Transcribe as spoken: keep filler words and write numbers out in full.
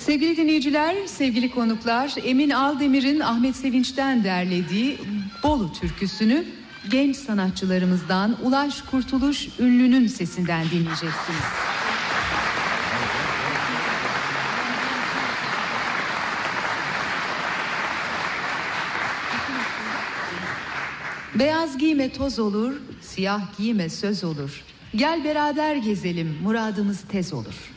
Sevgili dinleyiciler, sevgili konuklar, Emin Aldemir'in Ahmet Sevinç'ten derlediği Bolu türküsünü genç sanatçılarımızdan Ulaş Kurtuluş Ünlü'nün sesinden dinleyeceksiniz. Beyaz giyme toz olur, siyah giyme söz olur. Gel beraber gezelim, muradımız tez olur.